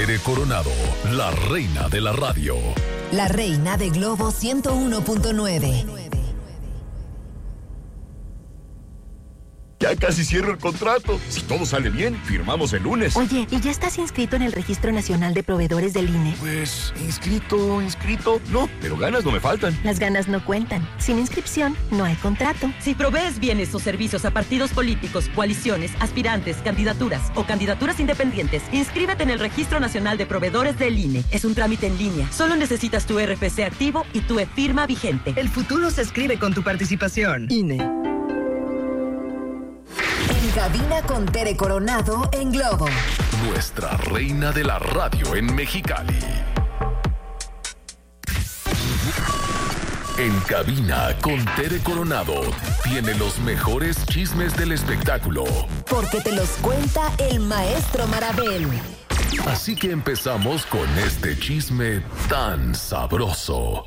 Tere Coronado, la reina de la radio. La reina de Globo 101.9. Ya casi cierro el contrato. Si todo sale bien, firmamos el lunes. Oye, ¿y ya estás inscrito en el Registro Nacional de Proveedores del INE? Pues, inscrito. No, pero ganas no me faltan. Las ganas no cuentan. Sin inscripción, no hay contrato. Si provees bienes o servicios a partidos políticos, coaliciones, aspirantes, candidaturas o candidaturas independientes, inscríbete en el Registro Nacional de Proveedores del INE. Es un trámite en línea. Solo necesitas tu RFC activo y tu e-firma vigente. El futuro se escribe con tu participación. INE. En cabina con Tere Coronado en Globo. Nuestra reina de la radio en Mexicali. En cabina con Tere Coronado tiene los mejores chismes del espectáculo. Porque te los cuenta el maestro Marabel. Así que empezamos con este chisme tan sabroso.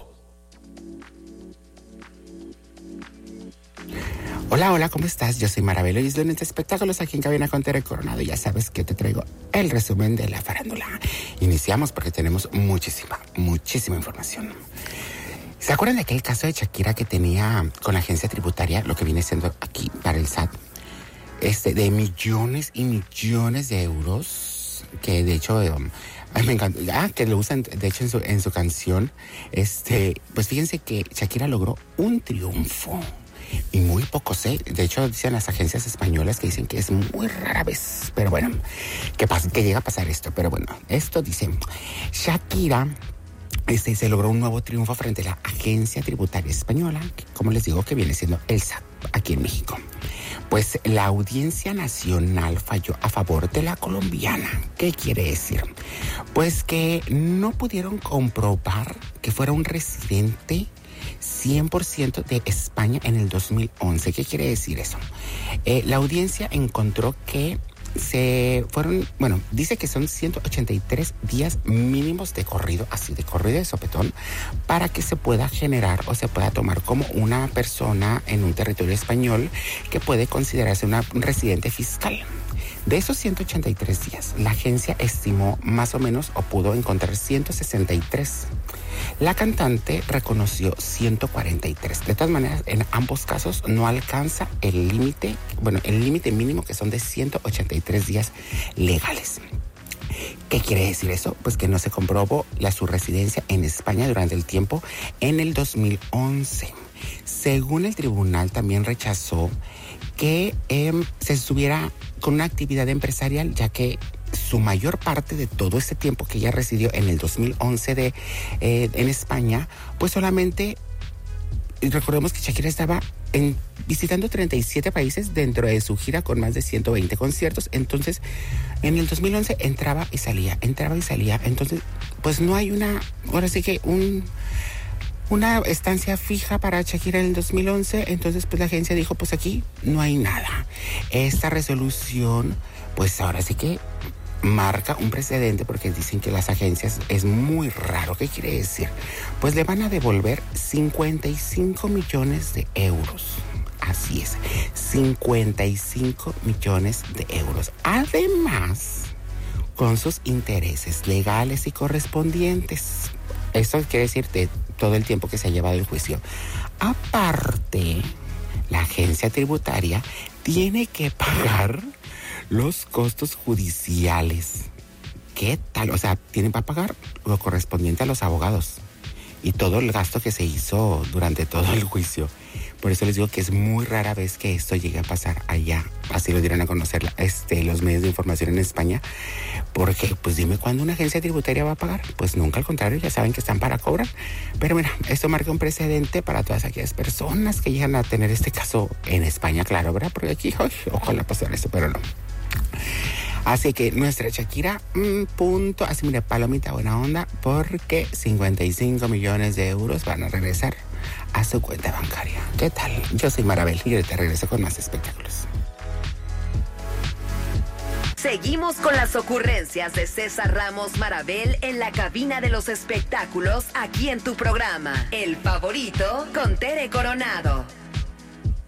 Hola, ¿cómo estás? Yo soy Marabel y es lunes de espectáculos aquí en cabina con Tere Coronado. Ya sabes que te traigo el resumen de la farándula. Iniciamos porque tenemos muchísima información. ¿Se acuerdan de aquel caso de Shakira que tenía con la agencia tributaria, lo que viene siendo aquí para el SAT, de millones y millones de euros? Que de hecho, me encanta, que lo usan de hecho en su canción. Pues fíjense que Shakira logró un triunfo. Y muy poco sé. De hecho, dicen las agencias españolas que dicen que es muy rara vez. Pero bueno, que llega a pasar esto. Pero bueno, esto dice, Shakira se logró un nuevo triunfo frente a la agencia tributaria española, que, como les digo, que viene siendo el SAT aquí en México. Pues la Audiencia Nacional falló a favor de la colombiana. ¿Qué quiere decir? Pues que no pudieron comprobar que fuera un residente 100% de España en el 2011. ¿Qué quiere decir eso? La audiencia encontró que dice que son 183 días mínimos de corrido, así de corrido de sopetón, para que se pueda generar o se pueda tomar como una persona en un territorio español que puede considerarse un residente fiscal. De esos 183 días, la agencia estimó más o menos o pudo encontrar 163. La cantante reconoció 143. De todas maneras, en ambos casos no alcanza el límite mínimo que son de 183 días legales. ¿Qué quiere decir eso? Pues que no se comprobó su residencia en España durante el tiempo en el 2011. Según el tribunal, también rechazó que se estuviera con una actividad empresarial, ya que su mayor parte de todo ese tiempo que ella residió en el 2011 en España, pues solamente, recordemos que Shakira estaba visitando 37 países dentro de su gira con más de 120 conciertos. Entonces, en el 2011 entraba y salía. Entonces, pues no hay una estancia fija para Shakira en el 2011, entonces pues la agencia dijo, pues aquí no hay nada. Esta resolución, pues ahora sí que marca un precedente porque dicen que las agencias es muy raro. ¿Qué quiere decir? Pues le van a devolver 55 millones de euros. Así es, 55 millones de euros. Además, con sus intereses legales y correspondientes. Esto quiere decir de todo el tiempo que se ha llevado el juicio. Aparte, la agencia tributaria tiene que pagar los costos judiciales. ¿Qué tal? O sea, tienen que pagar lo correspondiente a los abogados y todo el gasto que se hizo durante todo el juicio. Por eso les digo que es muy rara vez que esto llegue a pasar allá. Así lo dieron a conocer los medios de información en España. Porque, pues dime, ¿cuándo una agencia tributaria va a pagar? Pues nunca, al contrario, ya saben que están para cobrar. Pero mira, esto marca un precedente para todas aquellas personas que llegan a tener este caso en España, claro, ¿verdad? Porque aquí, ojalá pasara eso, pero no. Así que nuestra Shakira, punto, así mira, palomita buena onda, porque 55 millones de euros van a regresar a su cuenta bancaria. ¿Qué tal? Yo soy Marabel y ahorita regreso con más espectáculos. Seguimos con las ocurrencias de César Ramos Marabel en la cabina de los espectáculos aquí en tu programa, El Favorito con Tere Coronado.